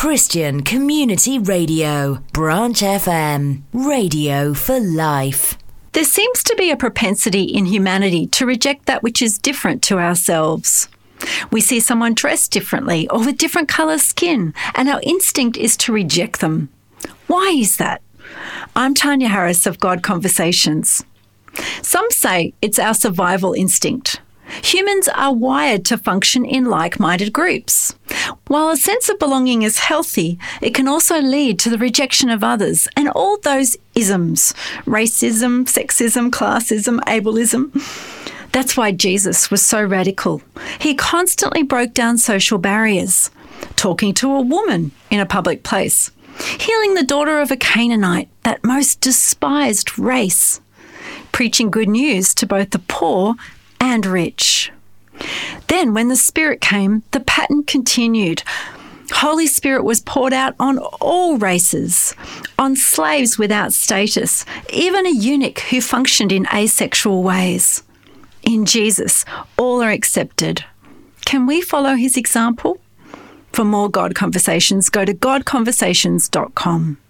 Christian Community Radio, Branch FM, radio for life. There seems to be a propensity in humanity to reject that which is different to ourselves. We see someone dressed differently or with different colour skin, and our instinct is to reject them. Why is that? I'm Tanya Harris of God Conversations. Some say it's our survival instinct. Humans are wired to function in like-minded groups. While a sense of belonging is healthy, it can also lead to the rejection of others and all those isms: racism, sexism, classism, ableism. That's why Jesus was so radical. He constantly broke down social barriers, talking to a woman in a public place, healing the daughter of a Canaanite, that most despised race, preaching good news to both the poor and rich. Then when the Spirit came, the pattern continued. Holy Spirit was poured out on all races, on slaves without status, even a eunuch who functioned in asexual ways. In Jesus, all are accepted. Can we follow his example? For more God Conversations, go to godconversations.com.